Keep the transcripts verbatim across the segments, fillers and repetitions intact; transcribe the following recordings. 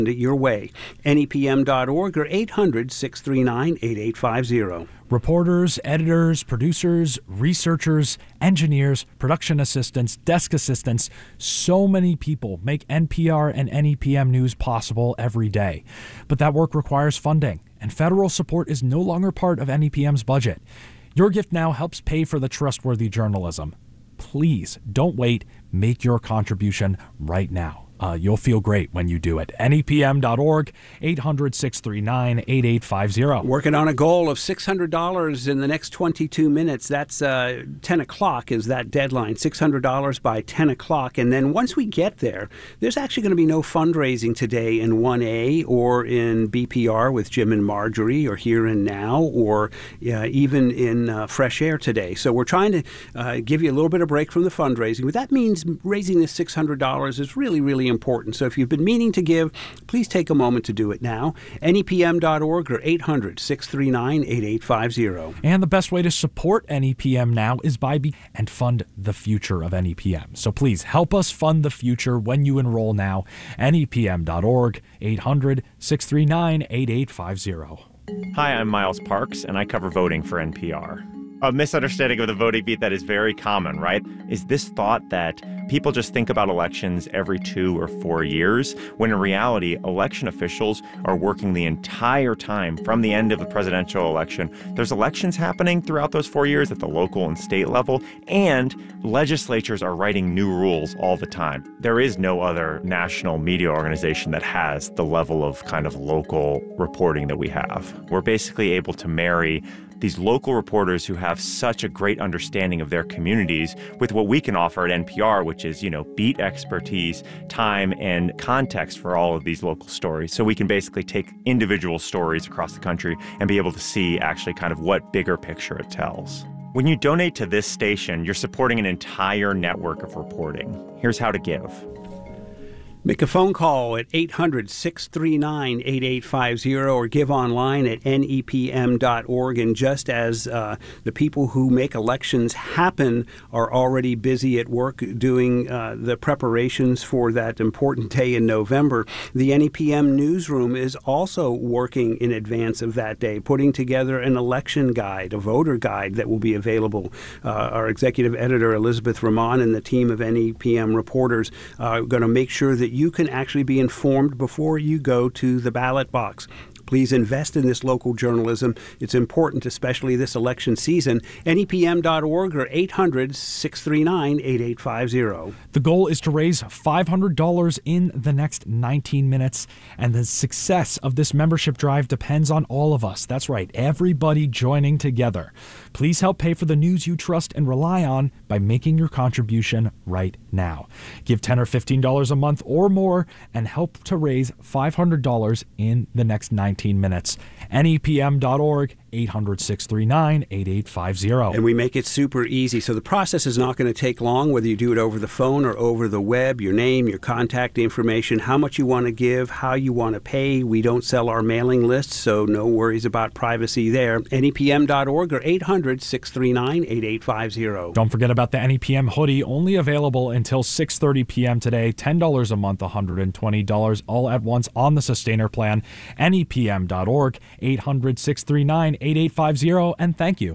your way. N E P M dot org or eight hundred, six three nine, eight eight five zero. Reporters, editors, producers, researchers, engineers, production assistants, desk assistants, so many people make N P R and N E P M News possible every day. But that work requires funding, and federal support is no longer part of N E P M's budget. Your gift now helps pay for the trustworthy journalism. Please don't wait. Make your contribution right now. Uh, you'll feel great when you do it. N E P M dot org, eight hundred, six three nine, eight eight five zero. Working on a goal of six hundred dollars in the next twenty-two minutes. That's uh, ten o'clock is that deadline, six hundred dollars by ten o'clock. And then once we get there, there's actually going to be no fundraising today in one A or in B P R with Jim and Marjorie or Here and Now or uh, even in uh, Fresh Air today. So we're trying to uh, give you a little bit of break from the fundraising. But that means raising this six hundred dollars is really, really important. So if you've been meaning to give, please take a moment to do it now. N E P M dot org or eight hundred, six three nine, eight eight five zero. And the best way to support N E P M now is by be and fund the future of N E P M. So please help us fund the future when you enroll now. N E P M dot org, eight hundred, six three nine, eight eight five zero. Hi, I'm Miles Parks, and I cover voting for N P R. A misunderstanding of the voting beat that is very common, right, is this thought that people just think about elections every two or four years, when in reality, election officials are working the entire time from the end of the presidential election. There's elections happening throughout those four years at the local and state level, and legislatures are writing new rules all the time. There is no other national media organization that has the level of kind of local reporting that we have. We're basically able to marry these local reporters who have such a great understanding of their communities with what we can offer at N P R, which is, you know, beat expertise, time, and context for all of these local stories. So we can basically take individual stories across the country and be able to see actually kind of what bigger picture it tells. When you donate to this station, you're supporting an entire network of reporting. Here's how to give. Make a phone call at eight hundred, six three nine, eight eight five zero or give online at N E P M dot org. And just as uh, the people who make elections happen are already busy at work doing uh, the preparations for that important day in November, the N E P M newsroom is also working in advance of that day, putting together an election guide, a voter guide that will be available. Uh, our executive editor, Elizabeth Ramon, and the team of N E P M reporters are going to make sure that you can actually be informed before you go to the ballot box. Please invest in this local journalism. It's important, especially this election season. N E P M dot org or eight hundred, six three nine, eight eight five zero. The goal is to raise five hundred dollars in the next nineteen minutes, and the success of this membership drive depends on all of us. That's right, everybody joining together. Please help pay for the news you trust and rely on by making your contribution right now. Give ten dollars or fifteen dollars a month or more and help to raise five hundred dollars in the next nineteen minutes. N E P M dot org, eight hundred, six three nine, eight eight five zero. And we make it super easy. So the process is not going to take long, whether you do it over the phone or over the web, your name, your contact information, how much you want to give, how you want to pay. We don't sell our mailing lists, so no worries about privacy there. N E P M dot org or eight hundred, six three nine, eight eight five zero. Don't forget about the N E P M hoodie, only available until six thirty p.m. today. ten dollars a month, one hundred twenty dollars all at once on the Sustainer plan. N E P M dot org, eight hundred, six three nine, eight eight five zero, and thank you.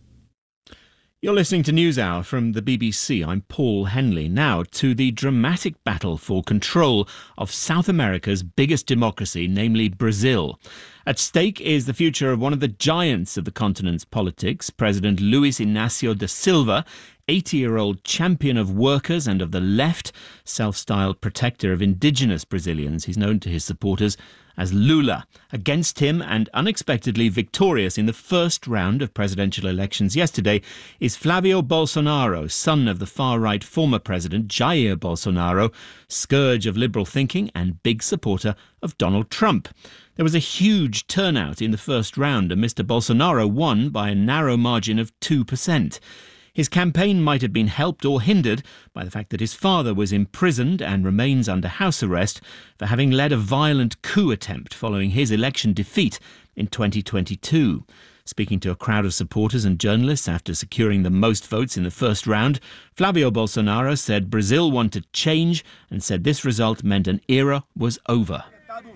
You're listening to NewsHour from the B B C. I'm Paul Henley. Now to the dramatic battle for control of South America's biggest democracy, namely Brazil. At stake is the future of one of the giants of the continent's politics, President Luiz Inácio da Silva, eighty-year-old champion of workers and of the left, self-styled protector of indigenous Brazilians. He's known to his supporters as Lula. Against him, and unexpectedly victorious in the first round of presidential elections yesterday, is Flavio Bolsonaro, son of the far-right former president Jair Bolsonaro, scourge of liberal thinking and big supporter of Donald Trump. There was a huge turnout in the first round, and Mister Bolsonaro won by a narrow margin of two percent. His campaign might have been helped or hindered by the fact that his father was imprisoned and remains under house arrest for having led a violent coup attempt following his election defeat in twenty twenty-two. Speaking to a crowd of supporters and journalists after securing the most votes in the first round, Flavio Bolsonaro said Brazil wanted change and said this result meant an era was over.